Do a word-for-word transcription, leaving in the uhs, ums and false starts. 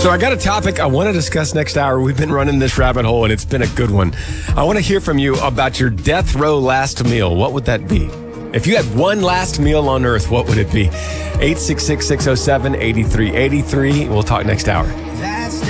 So I got a topic I want to discuss next hour. We've been running this rabbit hole, and it's been a good one. I want to hear from you about your death row last meal. What would that be? If you had one last meal on earth, what would it be? eight six six, six oh seven, eight three eight three. We'll talk next hour.